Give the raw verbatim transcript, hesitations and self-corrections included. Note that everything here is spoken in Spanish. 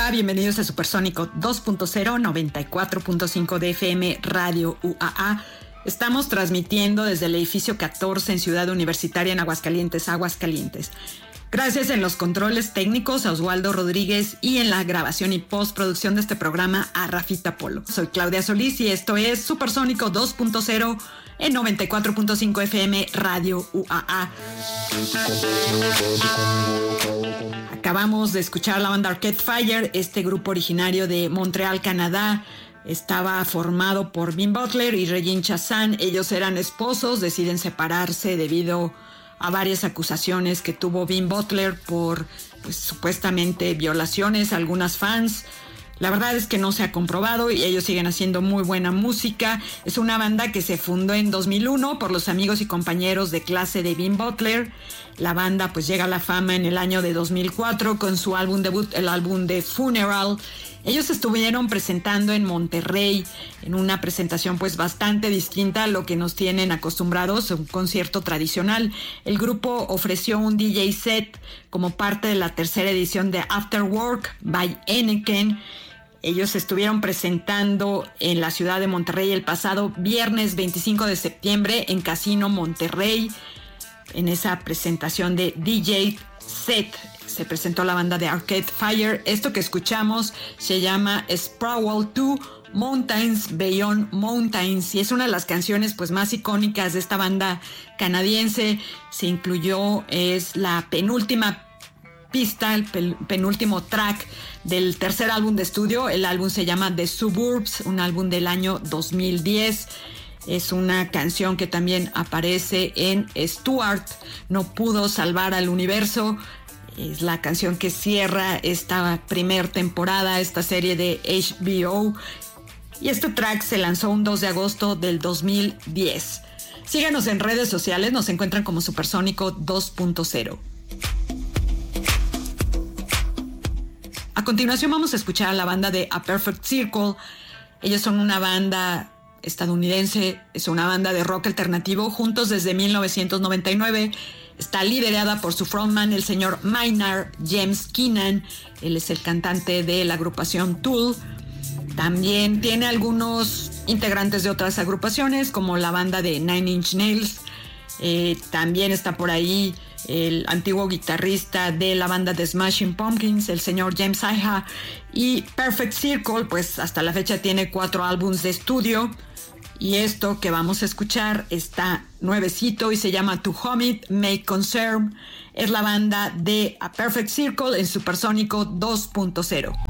Hola, bienvenidos a Supersónico dos punto cero, noventa y cuatro punto cinco de F M Radio U A A. Estamos transmitiendo desde el edificio catorce en Ciudad Universitaria en Aguascalientes, Aguascalientes. Gracias en los controles técnicos a Oswaldo Rodríguez y en la grabación y postproducción de este programa a Rafita Polo. Soy Claudia Solís y esto es Supersónico dos punto cero en noventa y cuatro punto cinco F M Radio U A A. Acabamos de escuchar a la banda Arcade Fire, este grupo originario de Montreal, Canadá. Estaba formado por Bean Butler y Regine Chassan. Ellos eran esposos, deciden separarse debido a varias acusaciones que tuvo Bean Butler por, pues, supuestamente violaciones a algunas fans. La verdad es que no se ha comprobado y ellos siguen haciendo muy buena música. Es una banda que se fundó en dos mil uno por los amigos y compañeros de clase de Bean Butler. La banda pues llega a la fama en el año de dos mil cuatro con su álbum debut, el álbum de Funeral. Ellos estuvieron presentando en Monterrey en una presentación pues bastante distinta a lo que nos tienen acostumbrados, un concierto tradicional. El grupo ofreció un D J set como parte de la tercera edición de After Work by Anakin. Ellos estuvieron presentando en la ciudad de Monterrey el pasado viernes veinticinco de septiembre en Casino Monterrey. En esa presentación de D J set se presentó la banda de Arcade Fire. Esto que escuchamos se llama Sprawl dos Mountains Beyond Mountains y es una de las canciones pues más icónicas de esta banda canadiense. Se incluyó, es la penúltima pista, el penúltimo track del tercer álbum de estudio. El álbum se llama The Suburbs, un álbum del año dos mil diez. Es una canción que también aparece en Stuart, No pudo salvar al universo. Es la canción que cierra esta primer temporada, esta serie de H B O. Y este track se lanzó un dos de agosto del dos mil diez. Síganos en redes sociales, nos encuentran como Supersónico dos punto cero. A continuación vamos a escuchar a la banda de A Perfect Circle. Ellos son una banda estadounidense, es una banda de rock alternativo, juntos desde mil novecientos noventa y nueve. Está liderada por su frontman, el señor Maynard James Keenan. Él es el cantante de la agrupación Tool. También tiene algunos integrantes de otras agrupaciones, como la banda de Nine Inch Nails. Eh, también está por ahí el antiguo guitarrista de la banda de Smashing Pumpkins, el señor James Iha. Y Perfect Circle, pues hasta la fecha tiene cuatro álbumes de estudio. Y esto que vamos a escuchar está nuevecito y se llama To Whom It May Concern. Es la banda de A Perfect Circle en Supersónico dos punto cero.